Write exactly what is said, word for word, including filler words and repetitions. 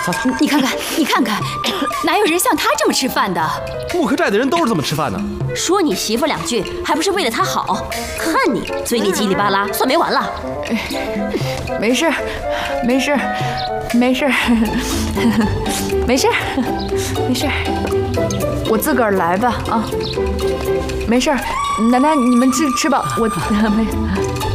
擦擦。 你看看，你看看，哪有人像他这么吃饭的？ 木柯寨的人都是这么吃饭的。 说你媳妇两句，还不是为了她好？看你嘴里叽里巴拉，算没完了。 没事，没事，没事，没事，没事，我自个儿来吧啊，没事，奶奶你们吃吃吧，我没。